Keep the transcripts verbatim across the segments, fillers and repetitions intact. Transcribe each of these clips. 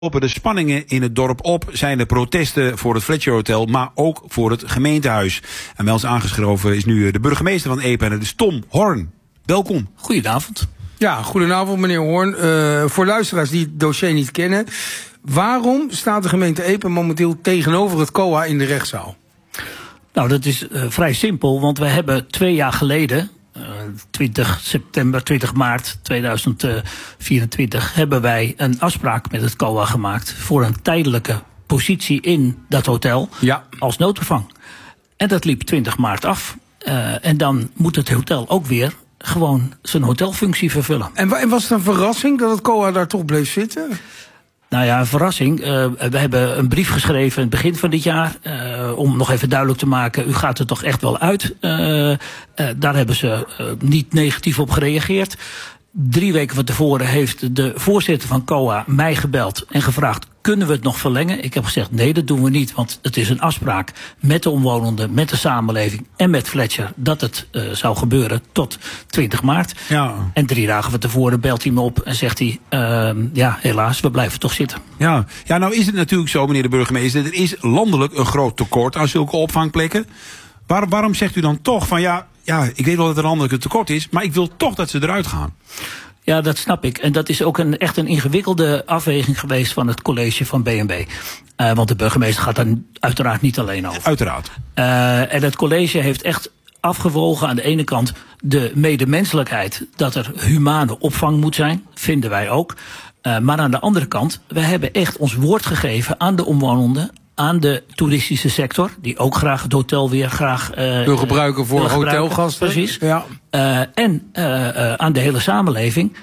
Lopen de spanningen in het dorp op, zijn er protesten voor het Fletcher Hotel, maar ook voor het gemeentehuis. En bij ons aangeschoven is nu de burgemeester van Epe, en dat is Tom Horn. Welkom. Goedenavond. Ja, goedenavond meneer Horn. Uh, voor luisteraars die het dossier niet kennen, waarom staat de gemeente Epe momenteel tegenover het C O A in de rechtszaal? Nou, dat is uh, vrij simpel, want we hebben twee jaar geleden, uh, twintig september, twintig maart tweeduizend vierentwintig, hebben wij een afspraak met het C O A gemaakt voor een tijdelijke positie in dat hotel, ja, als noodopvang. En dat liep twintig maart af. Uh, en dan moet het hotel ook weer gewoon zijn hotelfunctie vervullen. En, en was het een verrassing dat het C O A daar toch bleef zitten? Nou ja, een verrassing. Uh, we hebben een brief geschreven in het begin van dit jaar, Uh, om nog even duidelijk te maken, u gaat er toch echt wel uit. Uh, uh, daar hebben ze uh, niet negatief op gereageerd. Drie weken van tevoren heeft de voorzitter van C O A mij gebeld en gevraagd, kunnen we het nog verlengen? Ik heb gezegd, nee, dat doen we niet, want het is een afspraak met de omwonenden, met de samenleving en met Fletcher dat het uh, zou gebeuren tot twintig maart. Ja. En drie dagen van tevoren belt hij me op en zegt hij, uh, ja, helaas, we blijven toch zitten. Ja. ja, nou is het natuurlijk zo, meneer de burgemeester, er is landelijk een groot tekort aan zulke opvangplekken. Waar, waarom zegt u dan toch van ja, ja, ik weet wel dat er landelijk een tekort is, maar ik wil toch dat ze eruit gaan? Ja, dat snap ik. En dat is ook een, echt een ingewikkelde afweging geweest van het college van B en B. Uh, want de burgemeester gaat daar uiteraard niet alleen over. Uiteraard. Uh, en het college heeft echt afgewogen aan de ene kant de medemenselijkheid, dat er humane opvang moet zijn, vinden wij ook. Uh, maar aan de andere kant, we hebben echt ons woord gegeven aan de omwonenden, aan de toeristische sector, die ook graag het hotel weer graag uh, wil gebruiken voor hotelgasten. Precies. Ja. Uh, en uh, uh, aan de hele samenleving.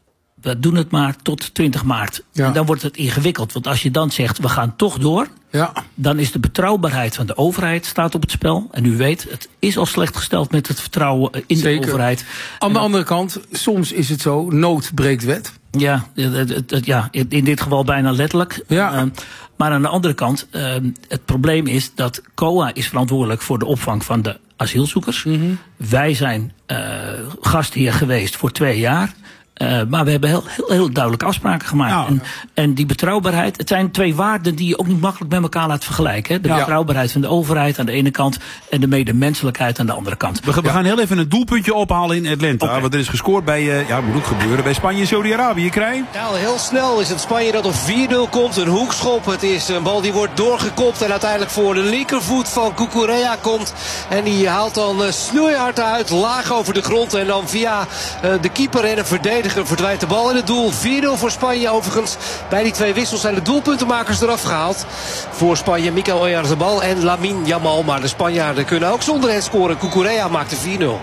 We doen het maar tot twintig maart. Ja. En dan wordt het ingewikkeld. Want als je dan zegt, we gaan toch door, ja, dan is de betrouwbaarheid van de overheid staat op het spel. En u weet, het is al slecht gesteld met het vertrouwen in Zeker. de overheid. Aan de andere kant, soms is het zo, nood breekt wet. Ja, het, het, het, ja, in dit geval bijna letterlijk. Ja. Uh, maar aan de andere kant, uh, het probleem is dat C O A is verantwoordelijk voor de opvang van de asielzoekers. Mm-hmm. Wij zijn uh, gastheer geweest voor twee jaar. Uh, maar we hebben heel, heel, heel duidelijke afspraken gemaakt. Nou, en, en die betrouwbaarheid, het zijn twee waarden die je ook niet makkelijk met elkaar laat vergelijken. Hè? De ja. betrouwbaarheid van de overheid aan de ene kant en de medemenselijkheid aan de andere kant. We, we ja. gaan heel even een doelpuntje ophalen in Atlanta. Okay. Want er is gescoord bij, uh, ja, moet ook gebeuren, bij Spanje en Saudi-Arabië. Krij. Ja, heel snel is het Spanje dat op vier nul komt. Een hoekschop. Het is een bal die wordt doorgekopt en uiteindelijk voor de linkervoet van Cucurella komt. En die haalt dan uh, snoeihard uit, laag over de grond. En dan via uh, de keeper en een verdediger verdwijnt de bal in het doel. vier nul voor Spanje overigens. Bij die twee wissels zijn de doelpuntenmakers eraf gehaald. Voor Spanje Mikel Oyarzabal en Lamine Yamal. Maar de Spanjaarden kunnen ook zonder hen scoren. Cucurella maakt de vier nul.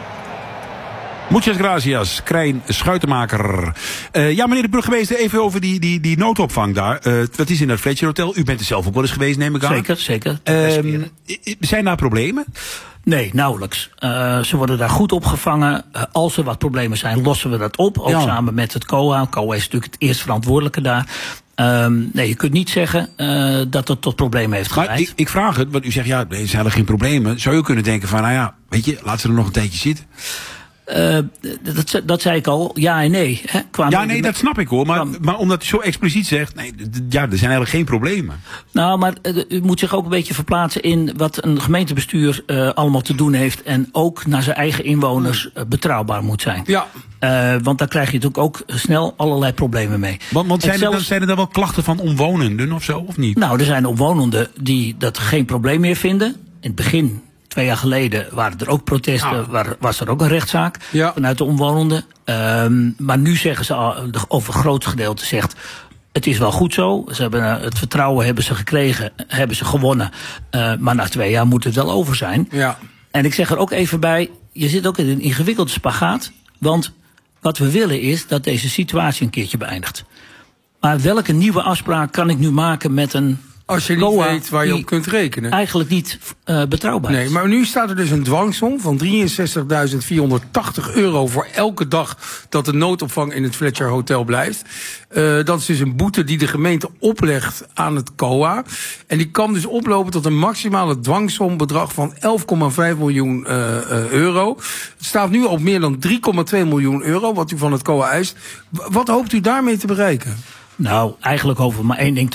Muchas gracias, Krijn Schuitenmaker. Uh, ja, meneer de burgemeester, even over die, die, die noodopvang daar. Uh, dat is in het Fletcher Hotel. U bent er zelf ook wel eens geweest, neem ik aan. Zeker, zeker. Uh, zijn daar problemen? Nee, nauwelijks. Uh, ze worden daar goed opgevangen. Uh, als er wat problemen zijn, lossen we dat op. Ook ja. samen met het C O A. C O A is natuurlijk het eerst verantwoordelijke daar. Um, nee, je kunt niet zeggen uh, dat het tot problemen heeft geleid. Maar ik, ik vraag het, want u zegt, ja, er zijn er geen problemen. Zou je kunnen denken van, nou ja, weet je, laat ze er nog een tijdje zitten? Uh, dat, dat zei ik al, ja en nee. Hè, qua ja, nee, dat snap ik hoor. Maar, maar omdat u zo expliciet zegt, nee, ja, er zijn eigenlijk geen problemen. Nou, maar uh, u moet zich ook een beetje verplaatsen in wat een gemeentebestuur uh, allemaal te doen heeft. En ook naar zijn eigen inwoners uh, betrouwbaar moet zijn. Ja. Uh, want daar krijg je natuurlijk ook snel allerlei problemen mee. Want, want zijn, zelfs, er, zijn er dan wel klachten van omwonenden of zo, of niet? Nou, er zijn omwonenden die dat geen probleem meer vinden. In het begin, twee jaar geleden, waren er ook protesten, ah. waar, was er ook een rechtszaak ja. vanuit de omwonenden. Um, maar nu zeggen ze, al, over een groot gedeelte zegt, het is wel goed zo. Ze hebben, uh, het vertrouwen hebben ze gekregen, hebben ze gewonnen. Uh, maar na twee jaar moet het wel over zijn. Ja. En ik zeg er ook even bij, je zit ook in een ingewikkelde spagaat. Want wat we willen is dat deze situatie een keertje beëindigt. Maar welke nieuwe afspraak kan ik nu maken met een... Als je niet Goa weet waar je op kunt rekenen. Eigenlijk niet uh, betrouwbaar is. Nee, maar nu staat er dus een dwangsom van drieënzestigduizend vierhonderdtachtig euro voor elke dag dat de noodopvang in het Fletcher Hotel blijft. Uh, dat is dus een boete die de gemeente oplegt aan het C O A. En die kan dus oplopen tot een maximale dwangsombedrag van elf komma vijf miljoen uh, uh, euro. Het staat nu op meer dan drie komma twee miljoen euro wat u van het C O A eist. Wat hoopt u daarmee te bereiken? Nou, eigenlijk hoeven we maar één ding